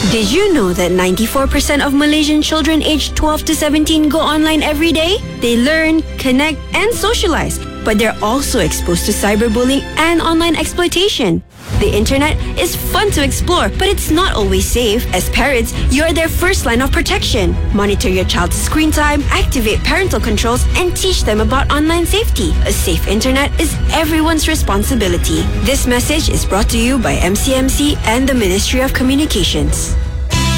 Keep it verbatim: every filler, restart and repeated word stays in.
Did you know that ninety-four percent of Malaysian children aged twelve to seventeen go online every day? They learn, connect, and socialize, but they're also exposed to cyberbullying and online exploitation. The internet is fun to explore, but it's not always safe. As parents, you're their first line of protection. Monitor your child's screen time, activate parental controls, and teach them about online safety. A safe internet is everyone's responsibility. This message is brought to you by M C M C and the Ministry of Communications.